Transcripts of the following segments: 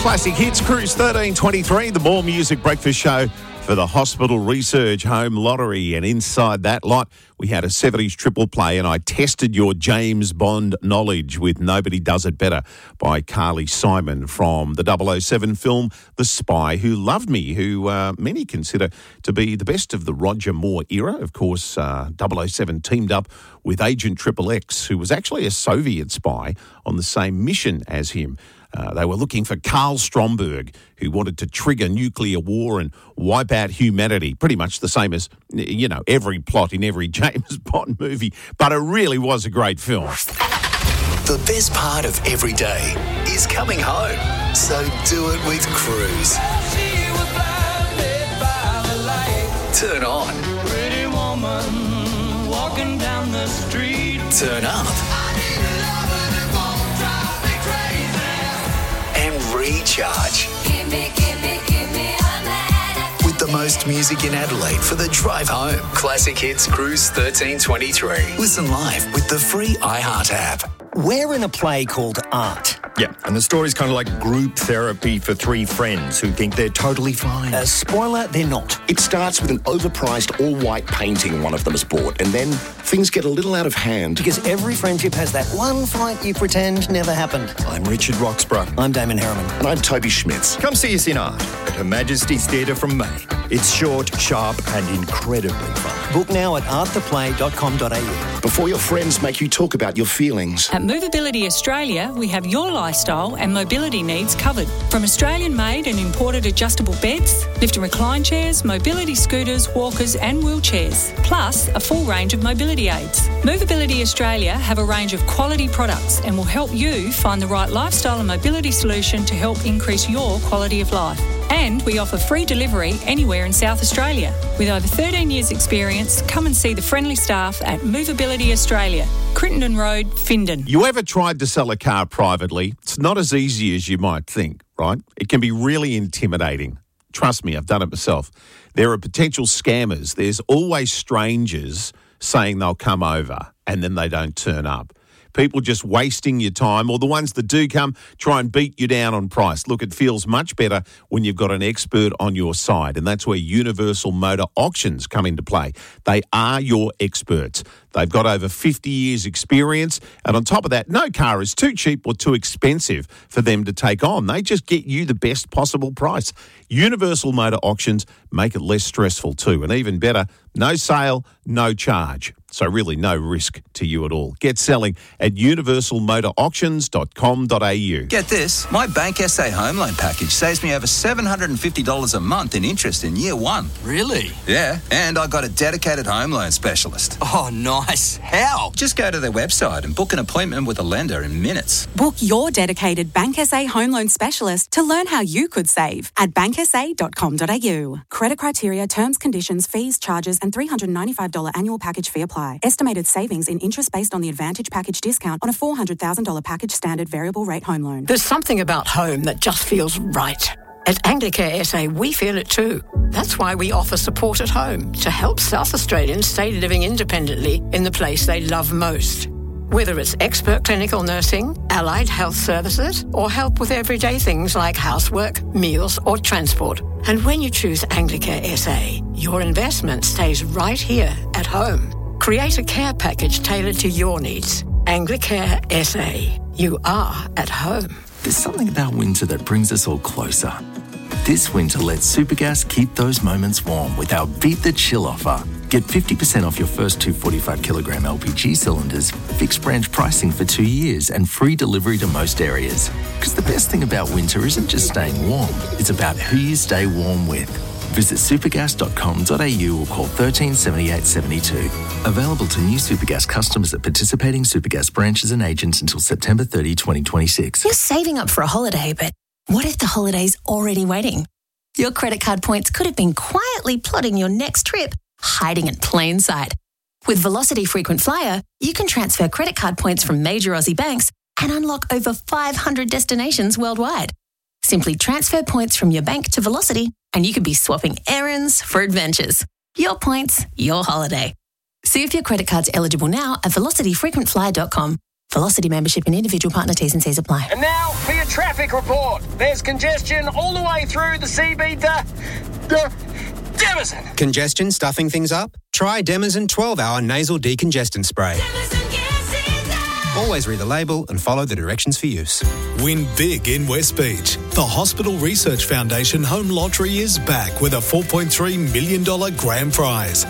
Classic Hits Cruise 1323, the More Music Breakfast Show for the Hospital Research Home Lottery. And inside that lot, we had a 70s triple play, and I tested your James Bond knowledge with Nobody Does It Better by Carly Simon from the 007 film The Spy Who Loved Me, who many consider to be the best of the Roger Moore era. Of course, 007 teamed up with Agent XXX, who was actually a Soviet spy on the same mission as him. They were looking for Karl Stromberg, who wanted to trigger nuclear war and wipe out humanity, pretty much the same as, you know, every plot in every James Bond movie. But it really was a great film. The best part of every day is coming home. So do it with Cruise. Turn on. Pretty woman walking down the street. Turn up. Recharge. Give me with the most music in Adelaide for the drive home. Classic Hits Cruise 1323. Listen live with the free iHeart app. We're in a play called Art. Yeah, and the story's kind of like group therapy for three friends who think they're totally fine. Spoiler, they're not. It starts with an overpriced all-white painting one of them has bought, and then things get a little out of hand. Because every friendship has that one fight you pretend never happened. I'm Richard Roxburgh. I'm Damon Harriman. And I'm Toby Schmitz. Come see us in Art at Her Majesty's Theatre from May. It's short, sharp and incredibly fun. Book now at arttheplay.com.au. Before your friends make you talk about your feelings. At Movability Australia, we have your lifestyle and mobility needs covered. From Australian-made and imported adjustable beds, lift and recline chairs, mobility scooters, walkers and wheelchairs, plus a full range of mobility aids. Movability Australia have a range of quality products and will help you find the right lifestyle and mobility solution to help increase your quality of life. And we offer free delivery anywhere in South Australia. With over 13 years' experience, come and see the friendly staff at Movability Australia, Crittenden Road, Findon. You ever tried to sell a car privately? It's not as easy as you might think, right? It can be really intimidating. Trust me, I've done it myself. There are potential scammers. There's always strangers saying they'll come over and then they don't turn up. People just wasting your time, or the ones that do come try and beat you down on price. Look, it feels much better when you've got an expert on your side, and that's where Universal Motor Auctions come into play. They are your experts. They've got over 50 years' experience, and on top of that, no car is too cheap or too expensive for them to take on. They just get you the best possible price. Universal Motor Auctions make it less stressful too, and even better, no sale, no charge. So really no risk to you at all. Get selling at universalmotorauctions.com.au. Get this, my Bank SA home loan package saves me over $750 a month in interest in year one. Really? Yeah, and I got a dedicated home loan specialist. Oh, nice. How? Just go to their website and book an appointment with a lender in minutes. Book your dedicated Bank SA home loan specialist to learn how you could save at banksa.com.au. Credit criteria, terms, conditions, fees, charges and $395 annual package fee apply. Estimated savings in interest based on the Advantage package discount on a $400,000 package standard variable rate home loan. There's something about home that just feels right. At Anglicare SA, we feel it too. That's why we offer support at home to help South Australians stay living independently in the place they love most. Whether it's expert clinical nursing, allied health services, or help with everyday things like housework, meals, or transport. And when you choose Anglicare SA, your investment stays right here at home. Create a care package tailored to your needs. Anglicare SA. You are at home. There's something about winter that brings us all closer. This winter, let Supergas keep those moments warm with our Beat the Chill offer. Get 50% off your first two 45-kilogram LPG cylinders, fixed branch pricing for 2 years, and free delivery to most areas. Because the best thing about winter isn't just staying warm, it's about who you stay warm with. Visit supergas.com.au or call 13 78 72. Available to new Supergas customers at participating Supergas branches and agents until September 30, 2026. You're saving up for a holiday, but what if the holiday's already waiting? Your credit card points could have been quietly plotting your next trip, hiding in plain sight. With Velocity Frequent Flyer, you can transfer credit card points from major Aussie banks and unlock over 500 destinations worldwide. Simply transfer points from your bank to Velocity and you could be swapping errands for adventures. Your points, your holiday. See if your credit card's eligible now at velocityfrequentflyer.com. Velocity membership and individual partner T's and C's apply. And now for your traffic report. There's congestion all the way through the CB Demazin. Congestion stuffing things up? Try Demazin 12-hour nasal decongestant spray. Always read the label and follow the directions for use. Win big in West Beach. The Hospital Research Foundation Home Lottery is back with a $4.3 million grand prize.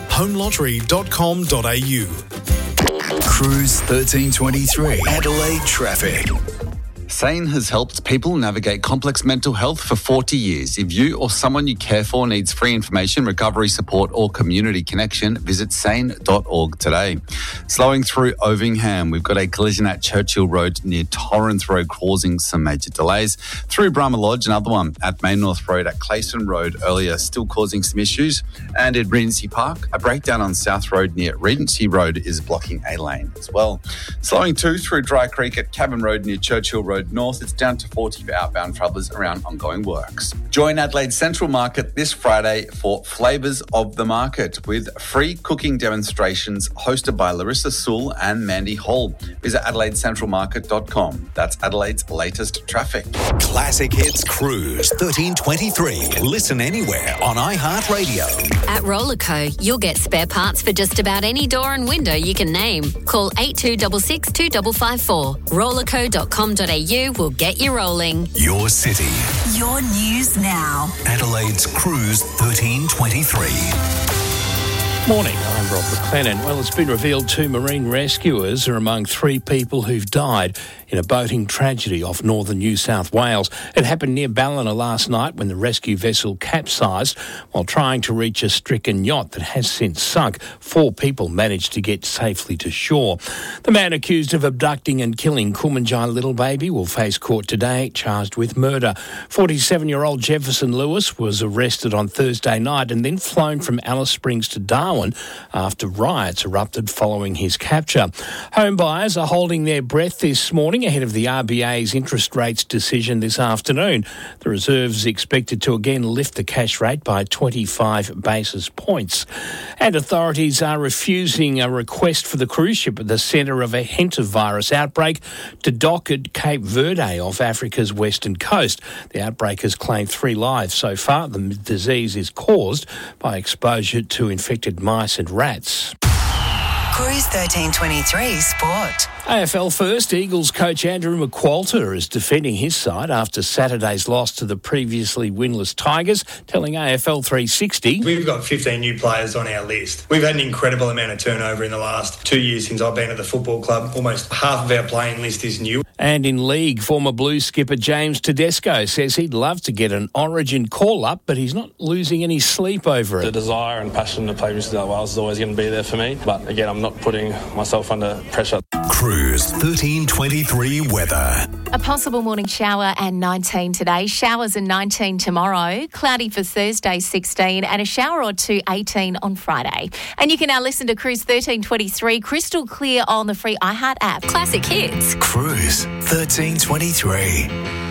homelottery.com.au. Cruise 1323. Adelaide traffic. SANE has helped people navigate complex mental health for 40 years. If you or someone you care for needs free information, recovery support or community connection, visit sane.org today. Slowing through Ovingham, we've got a collision at Churchill Road near Torrens Road causing some major delays. Through Brahma Lodge, another one at Main North Road at Clayton Road earlier, still causing some issues. And at Regency Park, a breakdown on South Road near Regency Road is blocking a lane as well. Slowing too through Dry Creek at Cabin Road near Churchill Road North, it's down to 40 for outbound travellers around ongoing works. Join Adelaide Central Market this Friday for Flavours of the Market with free cooking demonstrations hosted by Larissa Sewell and Mandy Hall. Visit AdelaideCentralMarket.com. That's Adelaide's latest traffic. Classic Hits Cruise 1323. Listen anywhere on iHeartRadio. At Rollerco, you'll get spare parts for just about any door and window you can name. Call 8266 2554. Rollerco.com.au will get you rolling. Your city. Your news now. Adelaide's Cruise 1323. Morning, I'm Rob McLennan. Well, it's been revealed 2 marine rescuers are among 3 people who've died in a boating tragedy off northern New South Wales. It happened near Ballina last night when the rescue vessel capsized while trying to reach a stricken yacht that has since sunk. 4 people managed to get safely to shore. The man accused of abducting and killing Kumanjai little baby will face court today, charged with murder. 47-year-old Jefferson Lewis was arrested on Thursday night and then flown from Alice Springs to Darwin after riots erupted following his capture. Home buyers are holding their breath this morning ahead of the RBA's interest rates decision this afternoon. The Reserve's expected to again lift the cash rate by 25 basis points. And authorities are refusing a request for the cruise ship at the centre of a Hentavirus outbreak to dock at Cape Verde off Africa's western coast. The outbreak has claimed 3 lives so far. The disease is caused by exposure to infected mice and rats. Cruise 1323 Sport. AFL first, Eagles coach Andrew McQualter is defending his side after Saturday's loss to the previously winless Tigers, telling AFL 360... We've got 15 new players on our list. We've had an incredible amount of turnover in the last 2 years since I've been at the football club. Almost half of our playing list is new. And in league, former Blues skipper James Tedesco says he'd love to get an Origin call-up, but he's not losing any sleep over it. The desire and passion to play New South Wales is always going to be there for me, but again, I'm not putting myself under pressure. Cruise 1323 weather. A possible morning shower and 19 today. Showers and 19 tomorrow. Cloudy for Thursday, 16, and a shower or 2, 18 on Friday. And you can now listen to Cruise 1323 crystal clear on the free iHeart app. Classic Hits. Cruise 1323.